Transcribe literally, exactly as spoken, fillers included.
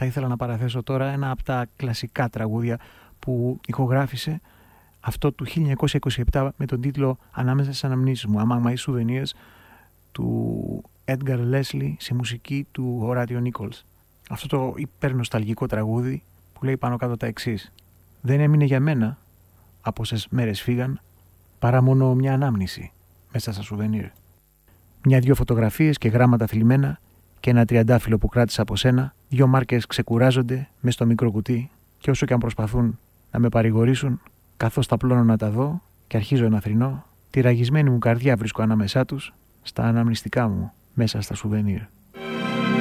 θα ήθελα να παραθέσω τώρα ένα από τα κλασικά τραγούδια που ηχογράφησε, αυτό του χίλια εννιακόσια είκοσι επτά με τον τίτλο «Ανάμεσα στις αναμνήσεις μου», Among My Souvenirs, του Edgar Leslie σε μουσική του Horatio Nichols. Αυτό το υπερνοσταλγικό τραγούδι που λέει πάνω κάτω τα εξής: «Δεν έμεινε για μένα από όσες μέρες φύγαν παρά μόνο μια ανάμνηση μέσα στα σουβενίρ. Μια-δυο φωτογραφίες και γράμματα θλιμμένα και ένα τριαντάφυλλο που κράτησα από σένα, δυο μάρκες ξεκουράζονται μες στο μικρό κουτί και όσο και αν προσπαθούν να με παρηγορήσουν, καθώς τα πλώνω να τα δω και αρχίζω να θρηνώ, τη ραγισμένη μου καρδιά βρίσκω ανάμεσά τους στα αναμνηστικά μου μέσα στα σουβενίρ».